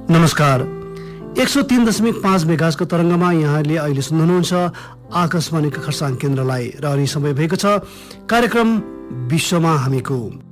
नमस्कार। 103.5 मेगाहर्जको तरङ्गमा यहाँले अहिले सुन्नुहुन्छ आकाशवाणीको खरसाङ केन्द्रलाई र अहिले समय भएको छ कार्यक्रम विश्वमा हामीको।